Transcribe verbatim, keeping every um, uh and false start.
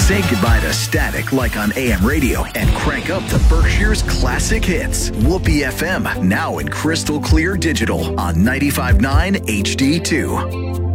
Say goodbye to static like on A M radio and crank up the Berkshire's classic hits. Whoopee F M, now in crystal clear digital on ninety-five point nine H D two.